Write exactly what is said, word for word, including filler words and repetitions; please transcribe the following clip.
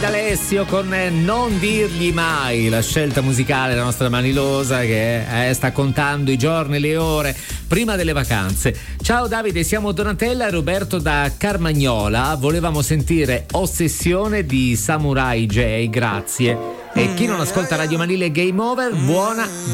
Alessio con Non dirgli mai, la scelta musicale della nostra Manilosa che eh, sta contando i giorni, le ore prima delle vacanze. Ciao Davide, siamo Donatella e Roberto da Carmagnola, volevamo sentire Ossessione di Samurai J, grazie. E chi non ascolta Radio Manile Game Over, buona